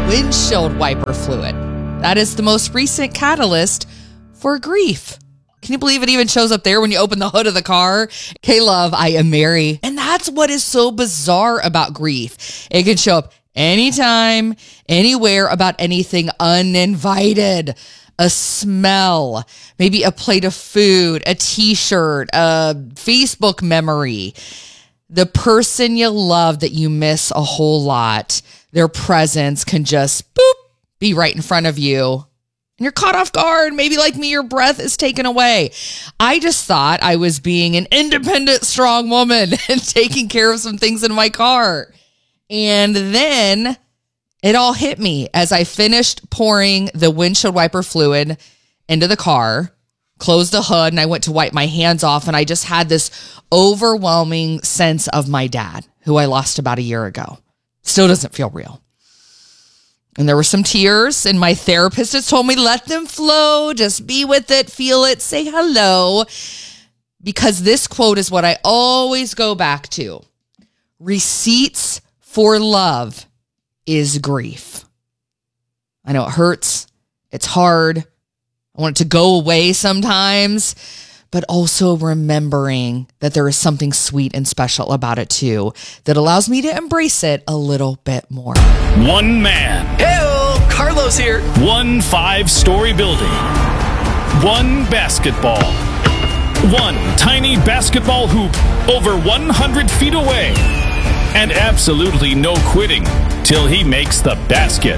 windshield wiper fluid. That is the most recent catalyst for grief. Can you believe it even shows up there when you open the hood of the car? K-Love, I am Mary. And that's what is so bizarre about grief. It can show up anytime, anywhere, about anything uninvited. A smell, maybe a plate of food, a t-shirt, a Facebook memory. The person you love that you miss a whole lot, their presence can just be right in front of you. And you're caught off guard. Maybe like me, your breath is taken away. I just thought I was being an independent, strong woman and taking care of some things in my car. And then it all hit me as I finished pouring the windshield wiper fluid into the car, closed the hood, and I went to wipe my hands off. And I just had this overwhelming sense of my dad, who I lost about a year ago. Still doesn't feel real. And there were some tears, and my therapist has told me, let them flow, just be with it, feel it, say hello. Because this quote is what I always go back to. Receipts for love is grief. I know it hurts. It's hard. I want it to go away sometimes, but also remembering that there is something sweet and special about it too, that allows me to embrace it a little bit more. One man. Hey-o, Carlos here. 1 5-story building. 1 basketball. 1 tiny basketball hoop over 100 feet away. And absolutely no quitting till he makes the basket.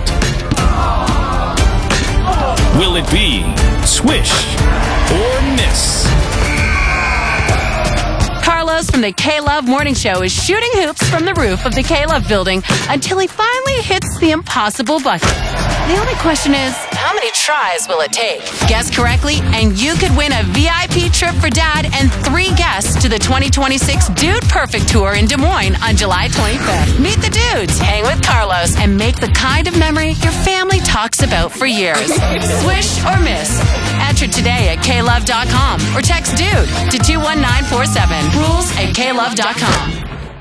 Will it be swish or miss? Carlos from the K-Love Morning Show is shooting hoops from the roof of the K-Love building until he finally hits the impossible bucket. The only question is, how many tries will it take? Guess correctly, and you could win a VIP trip for Dad and 3 guests to the 2026 Dude Perfect Tour in Des Moines on July 25th. Meet the dudes, hang with Carlos, and make the kind of memory your family talks about for years. Swish or miss? Enter today at klove.com or text DUDE to 21947. Rules at klove.com.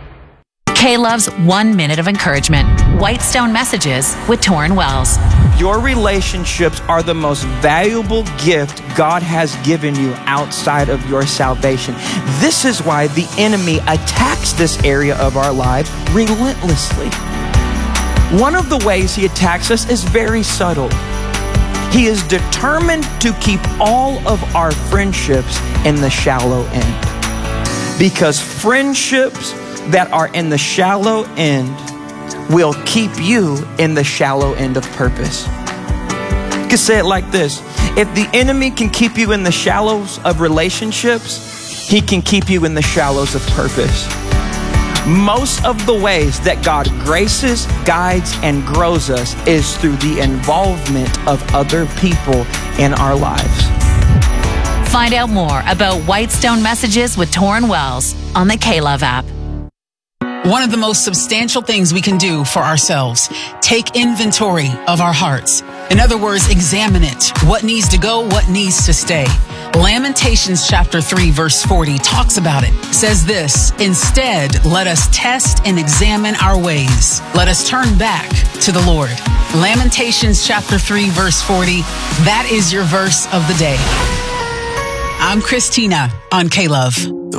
K-Love's 1 minute of encouragement. Whitestone Messages with Torrin Wells. Your relationships are the most valuable gift God has given you outside of your salvation. This is why the enemy attacks this area of our lives relentlessly. One of the ways he attacks us is very subtle. He is determined to keep all of our friendships in the shallow end. Because friendships that are in the shallow end will keep you in the shallow end of purpose. You can say it like this. If the enemy can keep you in the shallows of relationships, he can keep you in the shallows of purpose. Most of the ways that God graces, guides, and grows us is through the involvement of other people in our lives. Find out more about Whitestone Messages with Torrin Wells on the K-Love app. One of the most substantial things we can do for ourselves, take inventory of our hearts. In other words, examine it. What needs to go, what needs to stay. Lamentations chapter 3 verse 40 talks about it. It says this, instead, let us test and examine our ways. Let us turn back to the Lord. Lamentations chapter 3 verse 40, that is your verse of the day. I'm Christina on K-Love.